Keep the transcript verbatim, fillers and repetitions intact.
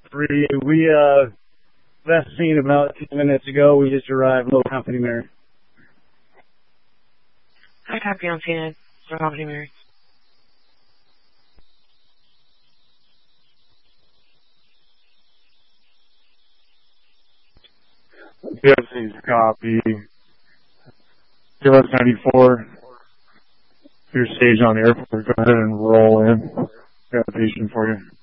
three. We uh left scene about ten minutes ago. We just arrived. Low Company Mary. Hi, copy on scene. Low Company Mary. Yes, he's copy. K L S ninety-four. Your stage on the airport. Go ahead and roll in. Got a patient for you.